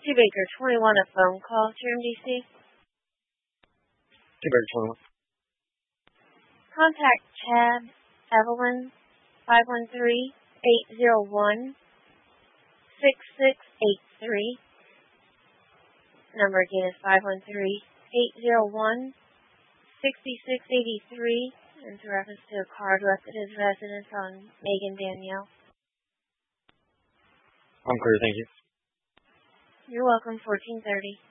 Two Baker 21, a phone call to MDC. 2 Baker 21. Contact Chad Evelyn 513-801-6683. Number again is 513-801-6683. And it's a reference to a card left at his residence on Megan Danielle. I'm clear, thank you. You're welcome, 1430.